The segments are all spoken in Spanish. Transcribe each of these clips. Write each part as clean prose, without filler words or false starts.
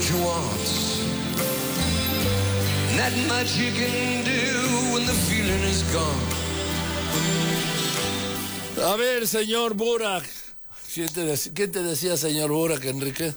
what you want. And that much you can do when the feeling is gone. A ver, señor Burak. ¿Qué te decía, señor Burak, Enrique?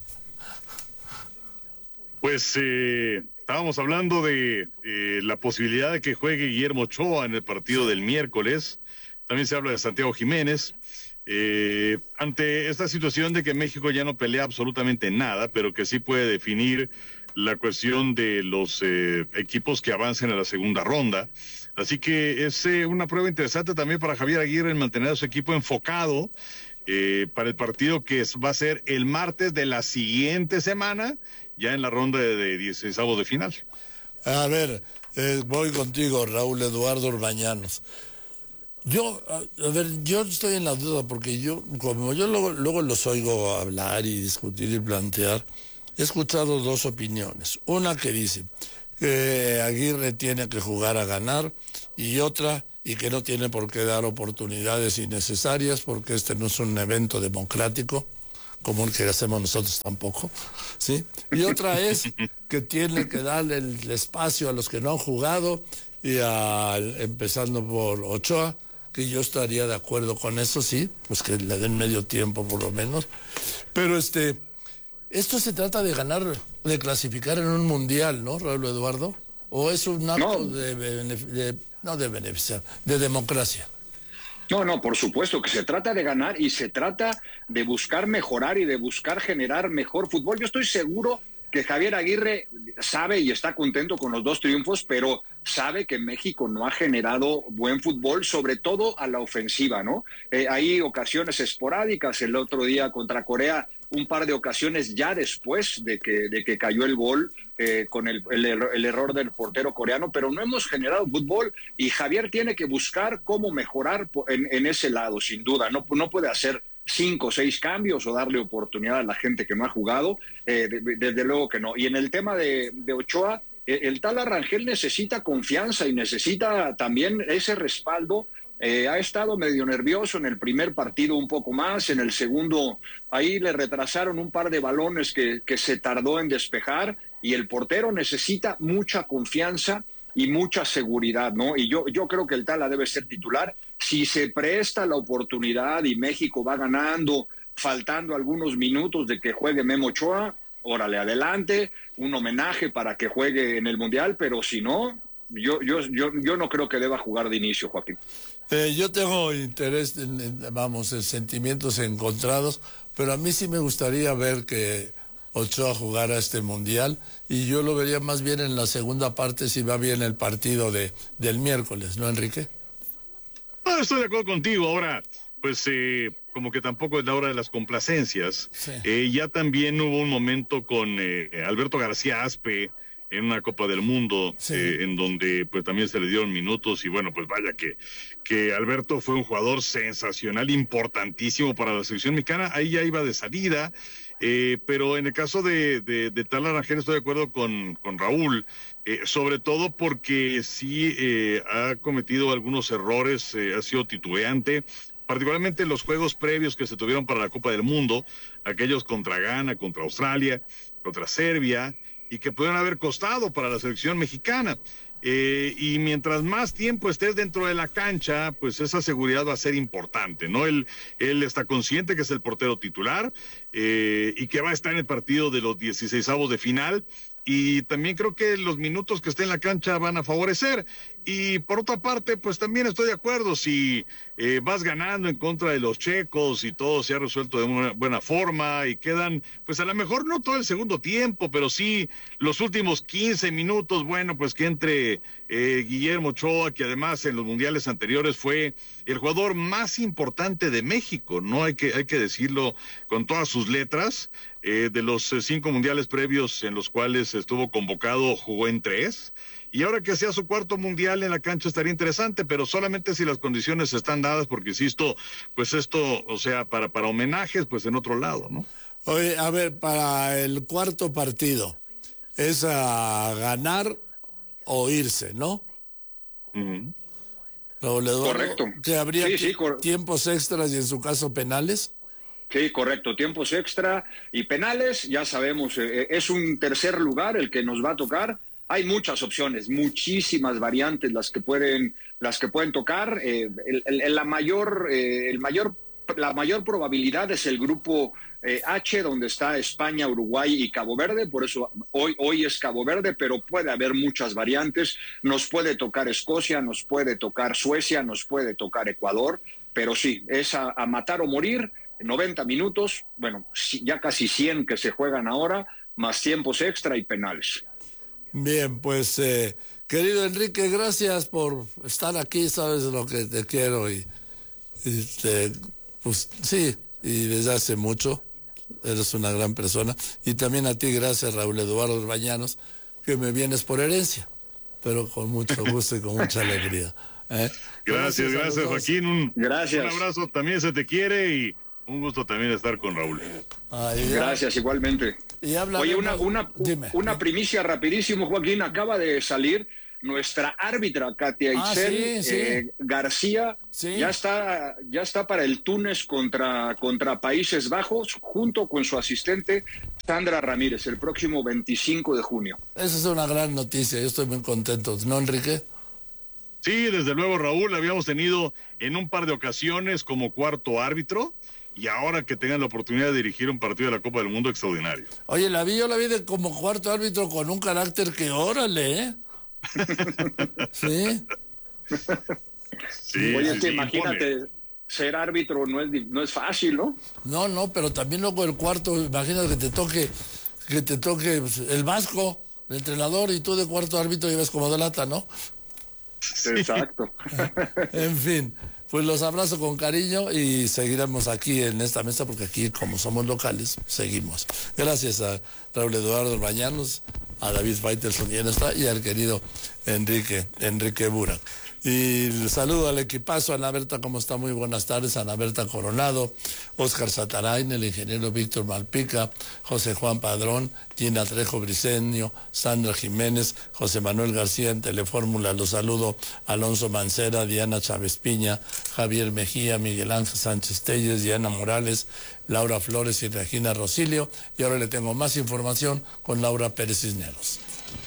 Pues estábamos hablando de la posibilidad de que juegue Guillermo Ochoa en el partido del miércoles. También se habla de Santiago Jiménez. Ante esta situación de que México ya no pelea absolutamente nada, pero que sí puede definir la cuestión de los equipos que avancen a la segunda ronda. Así que es una prueba interesante también para Javier Aguirre en mantener a su equipo enfocado para el partido que va a ser el martes de la siguiente semana, ya en la ronda de 16avos de final. A ver, voy contigo, Raúl Eduardo Urbañanos. Yo estoy en la duda porque como yo luego los oigo hablar y discutir y plantear, he escuchado dos opiniones. Una que dice que Aguirre tiene que jugar a ganar y otra, y que no tiene por qué dar oportunidades innecesarias porque este no es un evento democrático como el que hacemos nosotros tampoco, ¿sí? Y otra es que tiene que darle el espacio a los que no han jugado empezando por Ochoa, que yo estaría de acuerdo con eso, sí, pues que le den medio tiempo por lo menos. Pero esto se trata de ganar, de clasificar en un mundial, ¿no, Raúl Eduardo? ¿O es un acto de democracia? No, por supuesto que se trata de ganar y se trata de buscar mejorar y de buscar generar mejor fútbol. Yo estoy seguro que Javier Aguirre sabe y está contento con los 2 triunfos, pero sabe que México no ha generado buen fútbol, sobre todo a la ofensiva, ¿no? Hay ocasiones esporádicas, el otro día contra Corea, un par de ocasiones ya después de que cayó el gol con el error del portero coreano, pero no hemos generado fútbol y Javier tiene que buscar cómo mejorar en ese lado, sin duda. No puede hacer 5 o 6 cambios o darle oportunidad a la gente que no ha jugado, desde luego que no. Y en el tema de Ochoa, el tal Arrangel necesita confianza y necesita también ese respaldo. Ha estado medio nervioso en el primer partido un poco más, en el segundo ahí le retrasaron un par de balones que se tardó en despejar y el portero necesita mucha confianza y mucha seguridad, ¿no? Y yo creo que el Tala debe ser titular. Si se presta la oportunidad y México va ganando, faltando algunos minutos de que juegue Memo Ochoa, órale, adelante, un homenaje para que juegue en el Mundial, pero si no, yo no creo que deba jugar de inicio, Joaquín. Yo tengo interés, en sentimientos encontrados, pero a mí sí me gustaría ver que Ochoa jugara este Mundial y yo lo vería más bien en la segunda parte si va bien el partido del miércoles, ¿no, Enrique? Estoy de acuerdo contigo. Ahora, pues como que tampoco es la hora de las complacencias. Sí. Ya también hubo un momento con Alberto García Aspe en una Copa del Mundo, sí, en donde pues también se le dieron minutos y bueno, pues vaya que Alberto fue un jugador sensacional, importantísimo para la selección mexicana. Ahí ya iba de salida, pero en el caso de tal Arangel estoy de acuerdo con Raúl, sobre todo porque sí ha cometido algunos errores, ha sido titubeante, particularmente en los juegos previos que se tuvieron para la Copa del Mundo, aquellos contra Ghana, contra Australia, contra Serbia, y que pudieron haber costado para la selección mexicana. Y mientras más tiempo estés dentro de la cancha, pues esa seguridad va a ser importante, ¿no? Él está consciente que es el portero titular y que va a estar en el partido de los 16avos de final. Y también creo que los minutos que esté en la cancha van a favorecer. Y por otra parte, pues también estoy de acuerdo, si vas ganando en contra de los checos y todo se ha resuelto de una buena forma y quedan, pues a lo mejor no todo el segundo tiempo, pero sí los últimos 15 minutos, bueno, pues que entre Guillermo Ochoa, que además en los mundiales anteriores fue el jugador más importante de México, ¿no? Hay que decirlo con todas sus letras. De los 5 mundiales previos en los cuales estuvo convocado, jugó en 3, y ahora que sea su 4º mundial en la cancha estaría interesante, pero solamente si las condiciones están dadas, porque insisto, pues esto, o sea, para homenajes, pues en otro lado, ¿no? Oye, a ver, para el 4º partido, es a ganar o irse, ¿no? Uh-huh. Raúl Eduardo, correcto. ¿que habría sí, tiempos extras y en su caso penales? Sí, correcto, tiempos extra y penales, ya sabemos, es un tercer lugar el que nos va a tocar. Hay muchas opciones, muchísimas variantes las que pueden tocar. La mayor probabilidad es el grupo H, donde está España, Uruguay y Cabo Verde. Por eso hoy es Cabo Verde, pero puede haber muchas variantes. Nos puede tocar Escocia, nos puede tocar Suecia, nos puede tocar Ecuador, pero sí, es a matar o morir. 90 minutos, bueno, ya casi 100 que se juegan ahora, más tiempos extra y penales. Bien, pues querido Enrique, gracias por estar aquí, sabes lo que te quiero pues sí, y desde hace mucho, eres una gran persona, y también a ti gracias, Raúl Eduardo Orbañanos, que me vienes por herencia, pero con mucho gusto y con mucha alegría. Gracias, Joaquín, gracias. Un abrazo, también se te quiere y un gusto también estar con Raúl. Gracias, igualmente. Y oye, una primicia rapidísimo, Joaquín, acaba de salir nuestra árbitra, Katia Itzel García, ya está para el Túnez contra Países Bajos, junto con su asistente Sandra Ramírez, el próximo 25 de junio. Esa es una gran noticia, yo estoy muy contento, ¿no, Enrique? Sí, desde luego, Raúl, habíamos tenido en un par de ocasiones como cuarto árbitro, y ahora que tengan la oportunidad de dirigir un partido de la Copa del Mundo, extraordinario. Oye, yo la vi como cuarto árbitro con un carácter que órale, ¿eh? Sí. Sí. Oye, imagínate, ser árbitro no es fácil, ¿no? No, pero también luego el cuarto, imagínate que te toque el vasco, el entrenador, y tú de cuarto árbitro llevas como de lata, ¿no? Exacto. En fin. Pues los abrazo con cariño y seguiremos aquí en esta mesa porque aquí, como somos locales, seguimos. Gracias a Raúl Eduardo Orbañanos, a David Faitelson y al querido Enrique Burak. Y el saludo al equipazo, Ana Berta, ¿cómo está? Muy buenas tardes. Ana Berta Coronado, Óscar Satarain, el ingeniero Víctor Malpica, José Juan Padrón, Gina Trejo Briceño, Sandra Jiménez, José Manuel García en Telefórmula. Los saludo Alonso Mancera, Diana Chávez Piña, Javier Mejía, Miguel Ángel Sánchez Telles, Diana Morales, Laura Flores y Regina Rosilio. Y ahora le tengo más información con Laura Pérez Cisneros.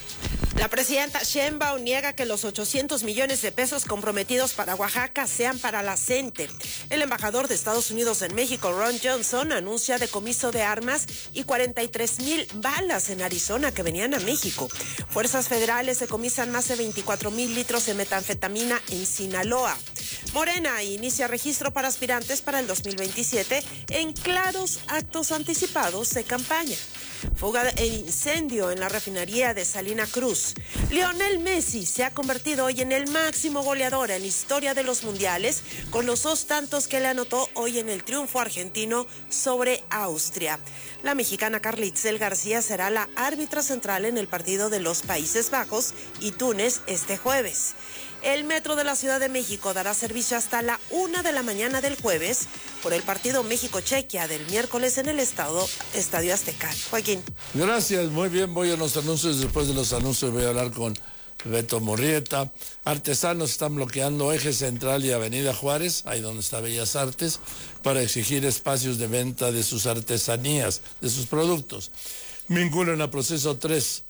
La presidenta Sheinbaum niega que los 800 millones de pesos comprometidos para Oaxaca sean para la CENTE. El embajador de Estados Unidos en México, Ron Johnson, anuncia decomiso de armas y 43,000 balas en Arizona que venían a México. Fuerzas federales decomisan más de 24,000 litros de metanfetamina en Sinaloa. Morena inicia registro para aspirantes para el 2027 en claros actos anticipados de campaña. Fuga e incendio en la refinería de Salina Cruz. Lionel Messi se ha convertido hoy en el máximo goleador en historia de los mundiales, con los 2 tantos que le anotó hoy en el triunfo argentino sobre Austria. La mexicana Carla Itzel García será la árbitra central en el partido de los Países Bajos y Túnez este jueves. El metro de la Ciudad de México dará servicio hasta la 1 de la mañana del jueves por el partido México-Chequia del miércoles en el Estadio Azteca. Joaquín. Gracias, muy bien, voy a los anuncios. Después de los anuncios voy a hablar con Beto Murrieta. Artesanos están bloqueando Eje Central y Avenida Juárez, ahí donde está Bellas Artes, para exigir espacios de venta de sus artesanías, de sus productos. Vinculan a proceso 3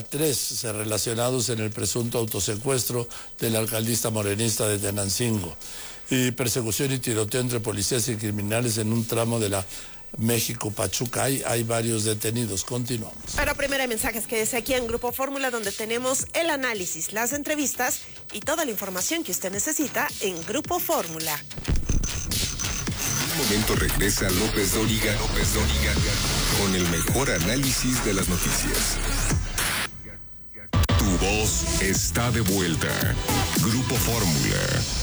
relacionados en el presunto autosecuestro del alcaldista morenista de Tenancingo y persecución y tiroteo entre policías y criminales en un tramo de la México-Pachuca. Hay varios detenidos. Continuamos. Pero primero hay mensajes que es aquí en Grupo Fórmula, donde tenemos el análisis, las entrevistas y toda la información que usted necesita en Grupo Fórmula. En un momento regresa López Dóriga con el mejor análisis de las noticias. Tu voz está de vuelta. Grupo Fórmula.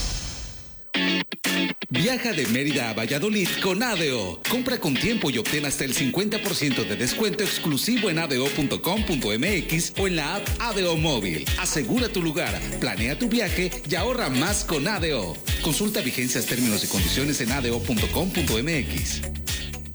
Viaja de Mérida a Valladolid con ADO. Compra con tiempo y obtén hasta el 50% de descuento exclusivo en ado.com.mx o en la app ADO Móvil. Asegura tu lugar, planea tu viaje y ahorra más con ADO. Consulta vigencias, términos y condiciones en ado.com.mx.